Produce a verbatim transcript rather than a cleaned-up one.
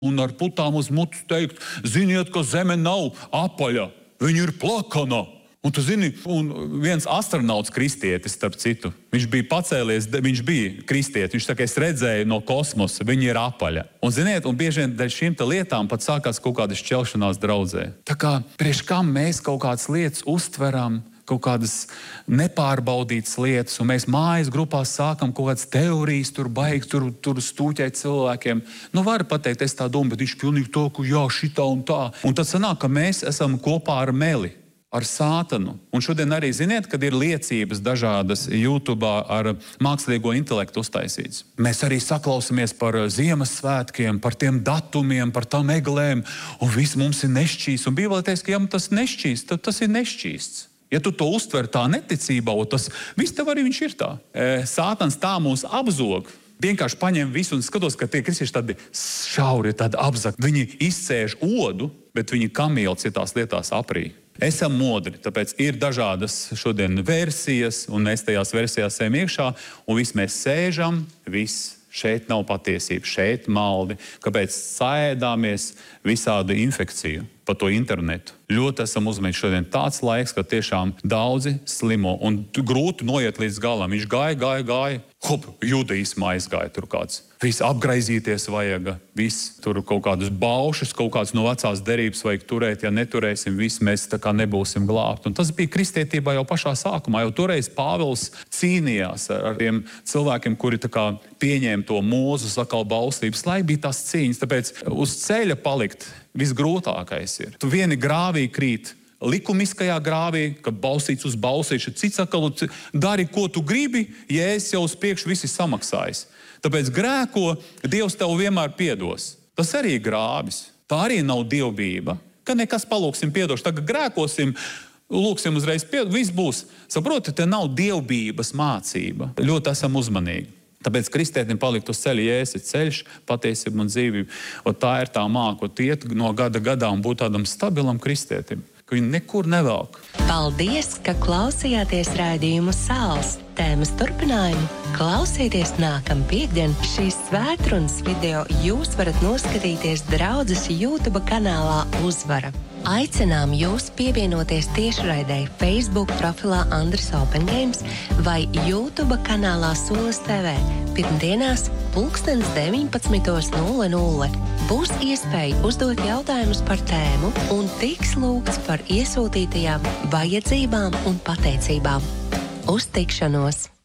un ar putām uz mutes teikt, ziniet, ka zeme nav apaļa, viņa ir plakana. Un tu zini, un viens astronauts kristietis, starp citu, viņš bija pacēlies, viņš bija kristietis, viņš saka, es redzēju no kosmosa, viņa ir apaļa. Un ziniet, un bieži vien dēļ šīm lietām pat sākās kaut kāda šķelšanās draudzē. Tā kā priekš kam mēs kaut kādas lietas uztveram, kaut kādas nepārbaudītas lietas, un mēs mājas grupās sākam kaut kādas teorijas, tur baigi, tur, tur stūķēt cilvēkiem. Nu, var pateikt, es tā domāju, bet viņš pilnīgi to, ka jā, šitā un tā. Un tad sanāk, ka mēs esam kopā ar meli, ar sātanu. Un šodien arī ziniet, kad ir liecības dažādas YouTube ar mākslīgo intelektu uztaisīts. Mēs arī saklausamies par Ziemassvētkiem, par tiem datumiem, par tām eglēm, un viss mums ir nešķīsts. Un Bībelē teiks, ka ja tas nešķīsts, tad tas ir nešķīsts. Ja tu to uztver tā neticībā, tas viss tev arī viņš ir tā. Sātans tā mūs apzog. Vienkārši paņem visu un skatos, ka tie kristieši tādi šauri, tādi apzakti. Viņi izcēž odu, bet viņi kamieli citās lietās aprī. Esam modri, tāpēc ir dažādas šodien versijas, un mēs tajās versijās ejam iekšā, un viss mēs sēžam, viss. Šeit nav patiesība, šeit maldi. Kāpēc saēdāmies visādu infekciju pa to internetu? Ļoti esam uzmanīgi šodien tāds laiks, ka tiešām daudzi slimo un grūti noiet līdz galam. Viņš gāja, gāja, gāja. Hop, judaismā aizgāja tur kāds. Viss apgraizīties vajaga, viss tur kaut kādus baušus, kaut kāds no vecās derības vajag turēt, ja neturēsim, viss mēs tā kā nebūsim glābti. Un tas bija kristietībā jau pašā sākumā, jau toreiz Pāvils cīnījās ar tiem cilvēkiem, kuri tā kā pieņēma to mūzu sakal balstības. Lai bija tās cīņas, tāpēc uz ceļa palikt visgrūtākais ir. Tu vieni grāvī krīt, likumiskajā grāvī, kad balstīts uz balsīšu, cits sakalu, dari, ko tu gribi, ja es jau uz priekšu visi samaksājis. Tāpēc grēko, Dievs tev vienmēr piedos. Tas arī ir grāvis. Tā arī nav dievbība. Ka nekas palūksim piedošu, tagad grēkosim, lūksim uzreiz piedošu, viss būs. Saproti, te nav dievbības mācība. Ļoti esam uzmanīgi. Tāpēc kristietim palikt uz ceļa, Jēzus ir ceļš, patiesība un dzīvība. Un tā ir tā māka, iet no gada gadā un būt tādam stabilam kristietim. Viņi nekur nevelk. Paldies, ka klausījāties raidījumu Sāls. Tēmas turpinājumu klausieties nākamā piektdien. Šīs svētrunas video jūs varat noskatīties draudzes YouTube kanālā Uzvara. Aicinām jūs pievienoties tiešraidei Facebook profilā Andris Open Games vai YouTube kanālā Solis T V. Pirmdienās pulkstens deviņpadsmitos nulle nulle. Būs iespēja uzdot jautājumus par tēmu un tiks lūgts par iesūtītajām vajadzībām un pateicībām. Uz tikšanos!